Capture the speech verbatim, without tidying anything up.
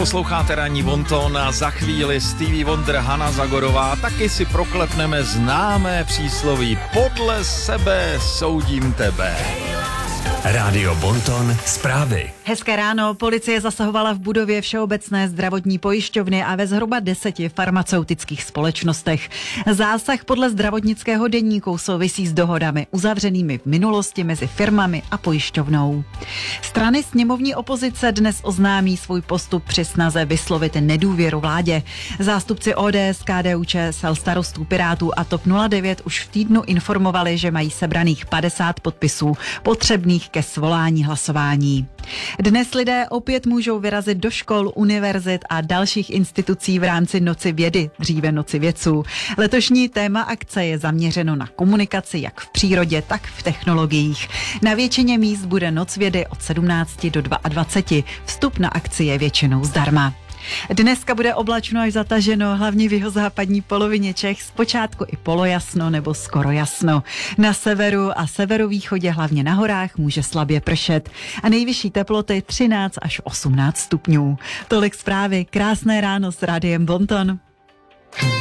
Posloucháte ranní Bonton a za chvíli Stevie Wonder, Hana Zagorová, taky si proklepneme známé přísloví podle sebe soudím tebe. Rádio Bonton, zprávy. Hezké ráno, policie zasahovala v budově Všeobecné zdravotní pojišťovny a ve zhruba deseti farmaceutických společnostech. Zásah podle zdravotnického deníku souvisí s dohodami uzavřenými v minulosti mezi firmami a pojišťovnou. Strany sněmovní opozice dnes oznámí svůj postup při snaze vyslovit nedůvěru vládě. Zástupci O D S, K D U Č S L, Starostů, Pirátů a TOP nula devět už v týdnu informovali, že mají sebraných padesát podpisů potřebných ke svolání hlasování. Dnes lidé opět můžou vyrazit do škol, univerzit a dalších institucí v rámci Noci vědy, dříve Noci vědců. Letošní téma akce je zaměřeno na komunikaci jak v přírodě, tak v technologiích. Na většině míst bude Noc vědy od sedmnácti do dvaceti dvou. Vstup na akci je většinou zdarma. Dneska bude oblačno až zataženo, hlavně v jihozápadní polovině Čech, zpočátku i polojasno nebo skoro jasno. Na severu a severovýchodě, hlavně na horách, může slabě pršet a nejvyšší teploty třináct až osmnáct stupňů. Tolik zprávy, krásné ráno s Rádiem Bonton.